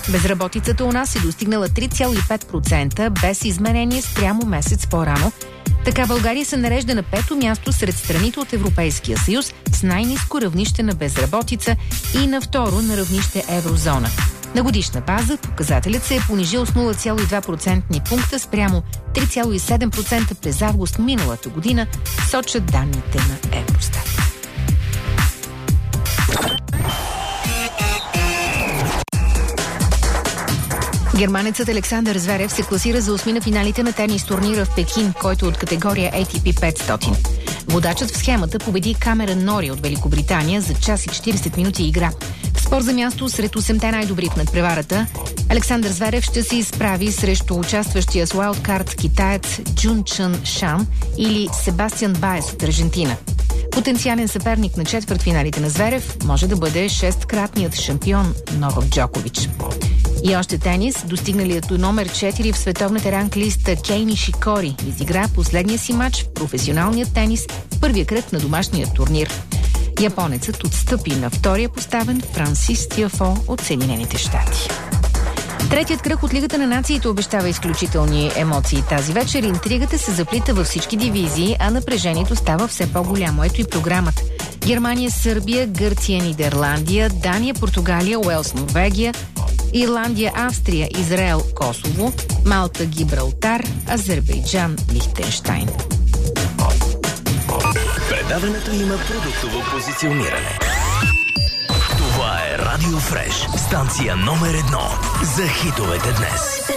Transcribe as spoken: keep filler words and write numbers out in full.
Безработицата у нас е достигнала три цяло и пет процента, без изменение спрямо месец по-рано. Така България се нарежда на пето място сред страните от Европейския съюз с най-ниско равнище на безработица и на второ на равнище еврозона. На годишна база показателят се е понижил с нула цяло и две процентни пункта спрямо три цяло и седем процента през август миналата година, сочат данните на Евростат. Германецът Александър Зверев се класира за осми на финалите на тенис турнира в Пекин, който е от категория Ей Ти Пи петстотин. Водачът в схемата победи Камерън Нори от Великобритания за час и четиридесет минути игра. В спор за място сред осемте най-добри в надпреварата, Александър Зверев ще се изправи срещу участващия с уайлдкарт китаец Джун Чън Шан или Себастиан Баес от Аржентина. Потенциален съперник на четвъртфиналите на Зверев може да бъде шесткратният шампион Новак Джокович. И още тенис, достигналият до номер четири в световната ранглиста Кей Нишикори изигра последния си матч в професионалния тенис в първия кръг на домашния турнир. Японецът отстъпи на втория поставен Франсис Тиафо от Съединените щати. Третият кръг от Лигата на нациите обещава изключителни емоции тази вечер. Интригата се заплита във всички дивизии, а напрежението става все по-голямо. Ето и програмата. Германия, Сърбия, Гърция, Нидерландия, Дания, Португалия, Уелс, Норвегия, Ирландия, Австрия, Израел, Косово, Малта, Гибралтар, Азербайджан, Лихтенщайн. Предаването има продуктово позициониране. Това е Радио Фреш, станция номер едно за хитовете днес.